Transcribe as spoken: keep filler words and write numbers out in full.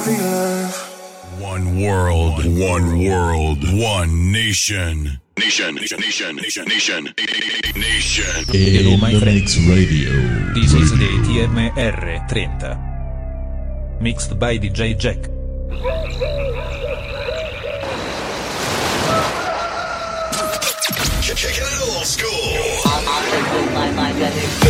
One world, one world, one nation. Nation, nation, nation, nation, nation, nation. Hello my friends radio. This is the T M R thirty. Mixed by D J Jack. Check it out, old school. I'm, I'm, I'm, I'm, I'm, I'm,